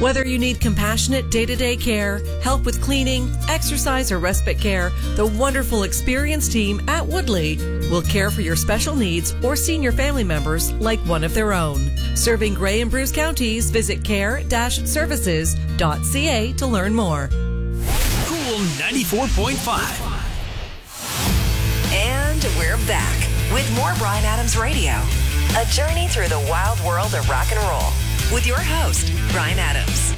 Whether you need compassionate day-to-day care, help with cleaning, exercise, or respite care, the wonderful experienced team at Woodley will care for your special needs or senior family members like one of their own. Serving Grey and Bruce counties, visit care-services.ca to learn more. Cool 94.5. And we're back with more Bryan Adams Radio. A journey through the wild world of rock and roll with your host, Bryan Adams.